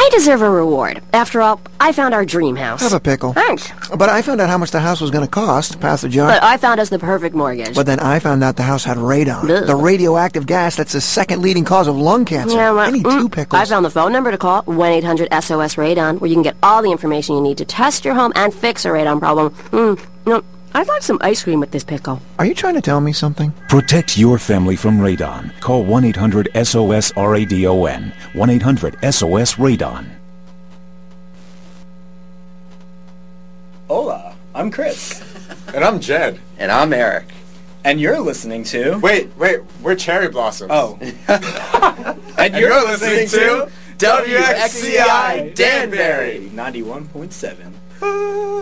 I deserve a reward. After all, I found our dream house. Have a pickle. Thanks. But I found out how much the house was going to cost, Pastor John. But I found us the perfect mortgage. But then I found out the house had radon. Ugh. The radioactive gas that's the second leading cause of lung cancer. Yeah, well, I need 2 pickles. I found the phone number to call, 1-800-SOS-RADON, where you can get all the information you need to test your home and fix a radon problem. I'd like some ice cream with this pickle. Are you trying to tell me something? Protect your family from radon. Call 1-800-SOS-RADON. 1-800-SOS-RADON. Hola, I'm Chris. And I'm Jed. And I'm Eric. And you're listening to... Wait, we're Cherry Blossoms. Oh. And you're listening to WXCI Danbury 91.7.